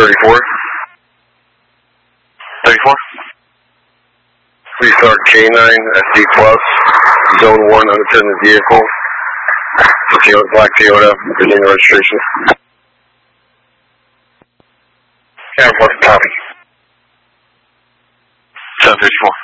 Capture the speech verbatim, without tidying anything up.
thirty-four. thirty-four. Restart K nine S D plus, zone one unattended vehicle, Black Toyota, Virginia registration. Air one, copy. seven thirty-four.